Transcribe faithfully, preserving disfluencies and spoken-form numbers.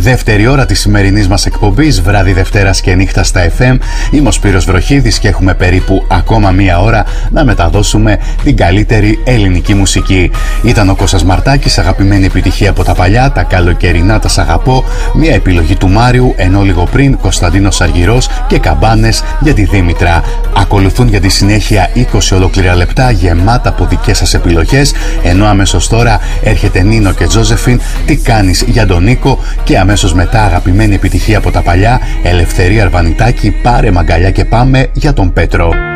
Δεύτερη ώρα της σημερινής μας εκπομπής, βράδυ Δευτέρας και νύχτα στα εφ εμ. Είμαι ο Σπύρος Βροχίδης και έχουμε περίπου ακόμα μία ώρα να μεταδώσουμε την καλύτερη ελληνική μουσική. Ήταν ο Κώστας Μαρτάκης, αγαπημένη επιτυχία από τα παλιά, τα καλοκαιρινά τα σ' αγαπώ, μία επιλογή του Μάριου, ενώ λίγο πριν Κωνσταντίνος Αργυρός και Καμπάνες για τη Δήμητρα. Ακολουθούν για τη συνέχεια είκοσι ολόκληρα λεπτά γεμάτα από δικές σας επιλογές, ενώ αμέσως τώρα έρχεται Νίνο και Τζόζεφιν, τι κάνεις για τον Νίκο, και αμέσως μετά αγαπημένη επιτυχία από τα παλιά, Ελευθερία Αρβανιτάκη, πάρε μαγκαλιά και πάμε για τον Πέτρο.